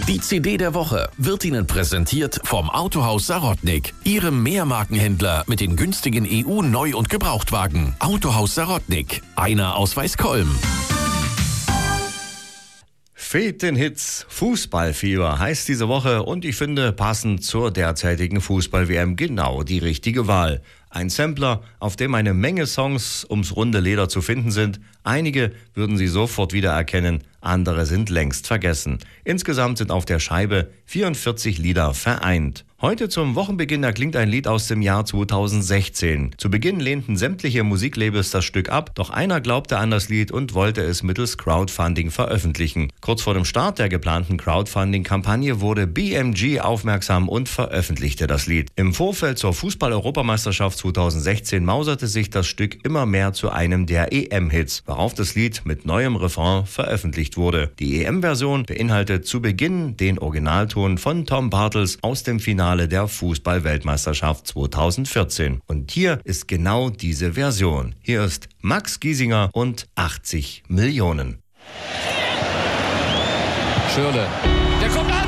Die CD der Woche wird Ihnen präsentiert vom Autohaus Sarotnik, Ihrem Mehrmarkenhändler mit den günstigen EU-Neu- und Gebrauchtwagen. Autohaus Sarotnik, einer aus Weißkolm. Fehlt den Hits. Fußballfieber heißt diese Woche und ich finde passend zur derzeitigen Fußball-WM genau die richtige Wahl. Ein Sampler, auf dem eine Menge Songs ums runde Leder zu finden sind. Einige würden Sie sofort wiedererkennen, andere sind längst vergessen. Insgesamt sind auf der Scheibe 44 Lieder vereint. Heute zum Wochenbeginn erklingt ein Lied aus dem Jahr 2016. Zu Beginn lehnten sämtliche Musiklabels das Stück ab, doch einer glaubte an das Lied und wollte es mittels Crowdfunding veröffentlichen. Kurz vor dem Start der geplanten Crowdfunding-Kampagne wurde BMG aufmerksam und veröffentlichte das Lied. Im Vorfeld zur Fußball-Europameisterschaft 2016 mauserte sich das Stück immer mehr zu einem der EM-Hits, worauf das Lied mit neuem Refrain veröffentlicht wurde. Die EM-Version beinhaltet zu Beginn den Originalton von Tom Bartels aus dem Finale der Fußball-Weltmeisterschaft 2014. Und hier ist genau diese Version. Hier ist Max Giesinger und 80 Millionen. Schürrle. Der kommt an!